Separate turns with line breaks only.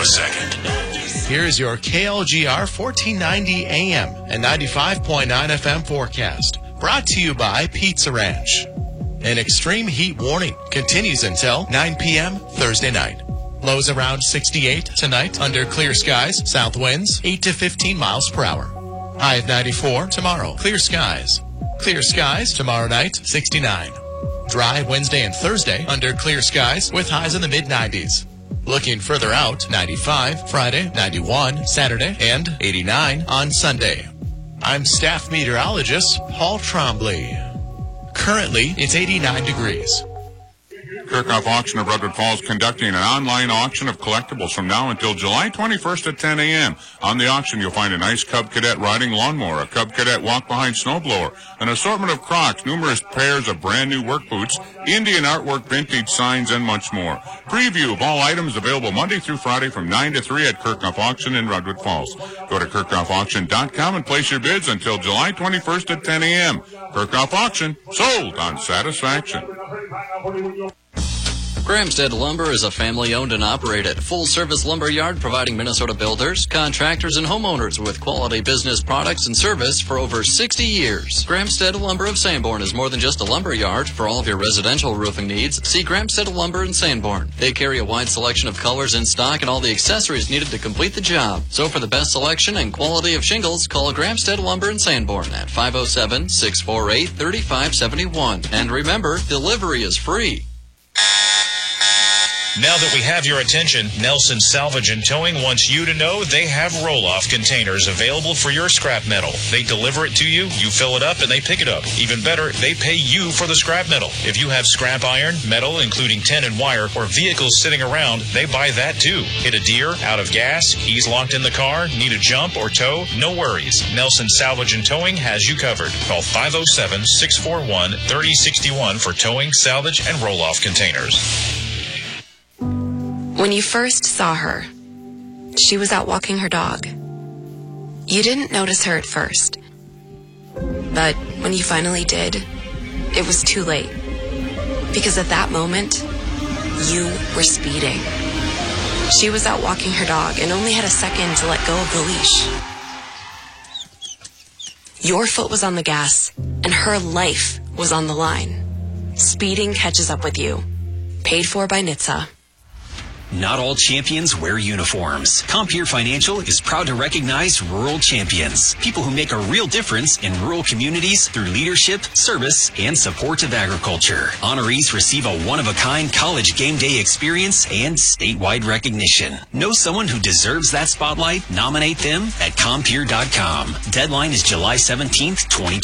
a second.
Here's your KLGR 1490 AM and 95.9 FM forecast. Brought to you by Pizza Ranch. An extreme heat warning continues until 9 p.m. Thursday night. Lows around 68 tonight under clear skies. South winds 8 to 15 miles per hour. High of 94 tomorrow. Clear skies. Clear skies tomorrow night 69. Dry Wednesday and Thursday under clear skies with highs in the mid-90s. Looking further out, 95 Friday, 91 Saturday, and 89 on Sunday. I'm staff meteorologist Paul Trombley. Currently, it's 89 degrees.
Kirchhoff Auction of Redwood Falls conducting an online auction of collectibles from now until July 21st at 10 a.m. On the auction, you'll find a nice Cub Cadet riding lawnmower, a Cub Cadet walk-behind snowblower, an assortment of Crocs, numerous pairs of brand-new work boots, Indian artwork, vintage signs, and much more. Preview of all items available Monday through Friday from 9 to 3 at Kirchhoff Auction in Redwood Falls. Go to KirchhoffAuction.com and place your bids until July 21st at 10 a.m. Kirchhoff Auction, sold on satisfaction.
Grahamstead Lumber is a family-owned and operated, full-service lumber yard providing Minnesota builders, contractors, and homeowners with quality business products and service for over 60 years. Grahamstead Lumber of Sanborn is more than just a lumber yard. For all of your residential roofing needs, see Grahamstead Lumber in Sanborn. They carry a wide selection of colors in stock and all the accessories needed to complete the job. So for the best selection and quality of shingles, call Grahamstead Lumber in Sanborn at 507-648-3571. And remember, delivery is free.
Now that we have your attention, Nelson Salvage and Towing wants you to know they have roll-off containers available for your scrap metal. They deliver it to you, you fill it up, and they pick it up. Even better, they pay you for the scrap metal. If you have scrap iron, metal, including tin and wire, or vehicles sitting around, they buy that too. Hit a deer, out of gas, keys locked in the car, need a jump or tow? No worries. Nelson Salvage and Towing has you covered. Call 507-641-3061 for towing, salvage, and roll-off containers.
When you first saw her, she was out walking her dog. You didn't notice her at first. But when you finally did, it was too late. Because at that moment, you were speeding. She was out walking her dog and only had a second to let go of the leash. Your foot was on the gas, and her life was on the line. Speeding catches up with you. Paid for by NHTSA.
Not all champions wear uniforms. Compeer Financial is proud to recognize rural champions, people who make a real difference in rural communities through leadership, service, and support of agriculture. Honorees receive a one-of-a-kind college game day experience and statewide recognition. Know someone who deserves that spotlight? Nominate them at Compeer.com. Deadline is July 17th, 2020.